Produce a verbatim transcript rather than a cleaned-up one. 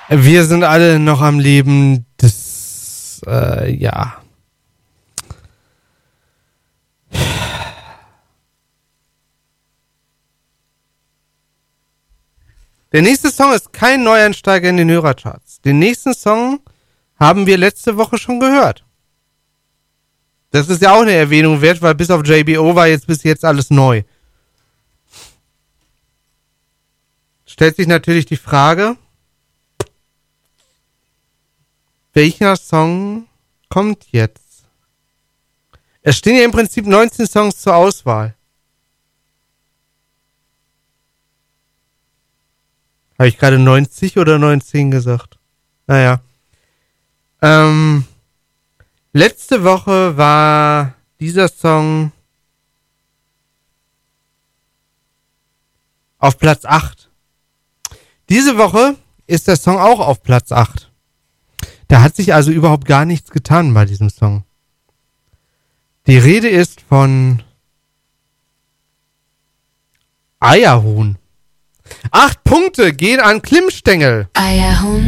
Wir sind alle noch am Leben. Das, äh, ja. Der nächste Song ist kein Neueinsteiger in den Hörercharts. Den nächsten Song haben wir letzte Woche schon gehört. Das ist ja auch eine Erwähnung wert, weil bis auf J B O war jetzt bis jetzt alles neu. Stellt sich natürlich die Frage, welcher Song kommt jetzt? Es stehen ja im Prinzip neunzehn Songs zur Auswahl. Habe ich gerade neunzig oder neunzehn gesagt? Naja. Ähm, letzte Woche war dieser Song auf Platz acht. Diese Woche ist der Song auch auf Platz acht. Da hat sich also überhaupt gar nichts getan bei diesem Song. Die Rede ist von Eierhuhn. Acht Punkte gehen an Klimmstängel. Eierhuhn,